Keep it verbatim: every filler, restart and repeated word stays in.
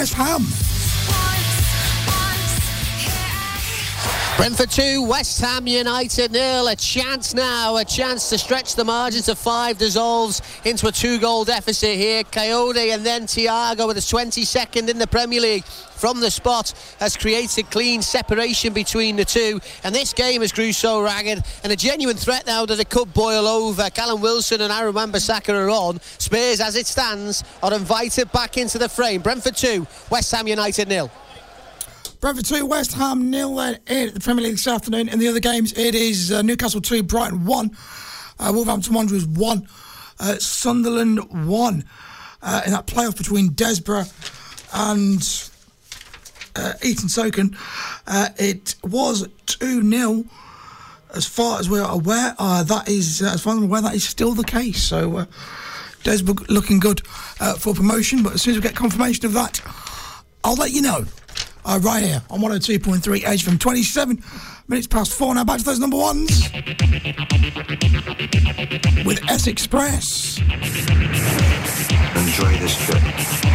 West Ham. Brentford two, West Ham United nil. A chance now, a chance to stretch the margin to five, dissolves into a two-goal deficit here. Coyote and then Thiago with his twenty-second in the Premier League from the spot has created clean separation between the two, and this game has grew so ragged and a genuine threat now that it could boil over. Callum Wilson and Aaron Wan-Bissaka are on. Spurs, as it stands, are invited back into the frame. Brentford two, West Ham United nil. Brentford two, West Ham nil at the Premier League this afternoon. In the other games, it is uh, Newcastle two, Brighton one, uh, Wolverhampton Wanderers one, uh, Sunderland one. Uh, in that playoff between Desborough and uh, Eton Soken, uh, it was two nil. As far as we're aware, uh, that is, uh, as far as I'm aware, that is still the case. So, uh, Desborough looking good uh, for promotion. But as soon as we get confirmation of that, I'll let you know. Uh, right here on one oh two point three Edge from twenty-seven minutes past four. Now back to those number ones with S Express. Enjoy this trip.